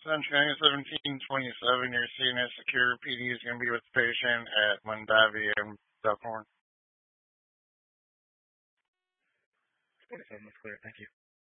Sunshine 1727, your CNS Secure PD is going to be with the patient at Mondavi and Duckhorn. 47 was clear. Thank you.